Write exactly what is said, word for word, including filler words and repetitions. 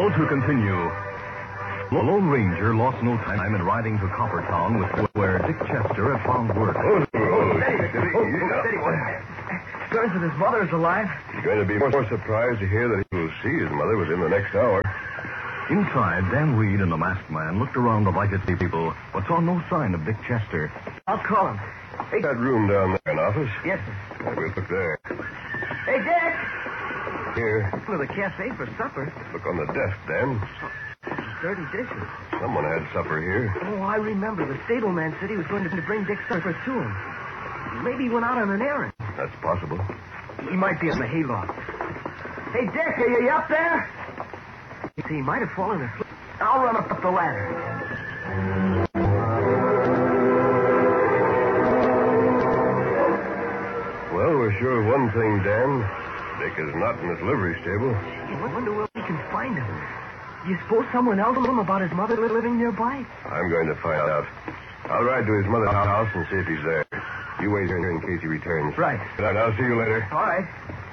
Now to continue. The Lone Ranger lost no time in riding to Coppertown with where Dick Chester had found word. Oh, oh, steady, steady, steady. Turns that his mother is alive. He's going to be more surprised to hear that he will see his mother within the next hour. Inside, Dan Reed and the masked man looked around the Vitus people, but saw no sign of Dick Chester. I'll call him. Hey, that room down there in office? Yes, sir. Yeah, we'll look there. Hey, Dick! Here. To the cafe for supper. Look on the desk, Dan. Dirty dishes. Someone had supper here. Oh, I remember. The stableman said he was going to bring Dick's supper to him. Maybe he went out on an errand. That's possible. He might be in the hayloft. Hey, Dick, are you up there? See, he might have fallen asleep. I'll run up the ladder. Well, we're sure of one thing, Dan. Dick is not in his livery stable. I wonder where we can find him. Do you suppose someone else told him about his mother living nearby? I'm going to find out. I'll ride to his mother's house and see if he's there. You wait here in case he returns. Right. And I'll see you later. All right.